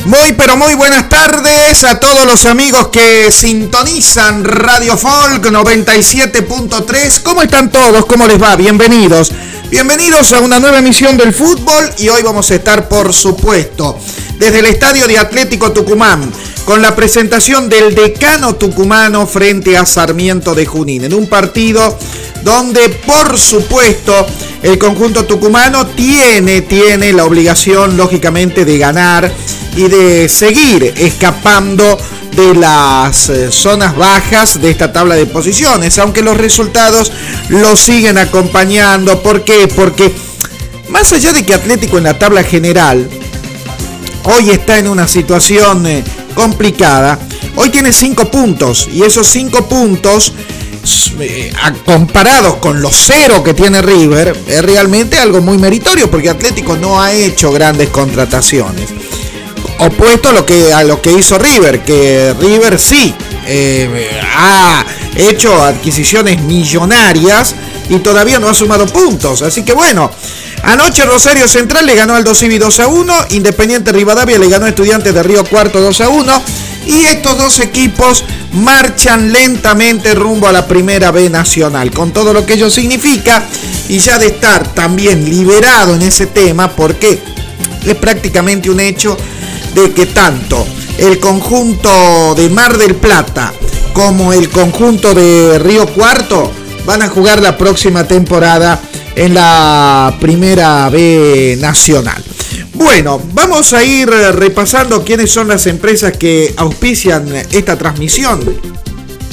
Muy pero muy buenas tardes a todos los amigos que sintonizan Radio Folk 97.3. ¿Cómo están todos? ¿Cómo les va? Bienvenidos. Bienvenidos a una nueva emisión del fútbol y hoy vamos a estar, por supuesto, desde el Estadio de Atlético Tucumán, con la presentación del decano tucumano frente a Sarmiento de Junín, en un partido donde, por supuesto, el conjunto tucumano tiene la obligación, lógicamente, de ganar y de seguir escapando de las zonas bajas de esta tabla de posiciones, aunque los resultados lo siguen acompañando. ¿Por qué? Porque más allá de que Atlético en la tabla general hoy está en una situación complicada, hoy tiene 5 puntos y esos 5 puntos comparados con los 0 que tiene River es realmente algo muy meritorio, porque Atlético no ha hecho grandes contrataciones, opuesto a lo que hizo River, que River sí ha hecho adquisiciones millonarias y todavía no ha sumado puntos. Así que bueno, anoche Rosario Central le ganó al Dosivi 2-1, Independiente Rivadavia le ganó a Estudiantes de Río Cuarto 2-1, y estos dos equipos marchan lentamente rumbo a la Primera B Nacional, con todo lo que ello significa, y ya de estar también liberado en ese tema, porque es prácticamente un hecho de que tanto el conjunto de Mar del Plata como el conjunto de Río Cuarto van a jugar la próxima temporada en la Primera B Nacional. Bueno, vamos a ir repasando quiénes son las empresas que auspician esta transmisión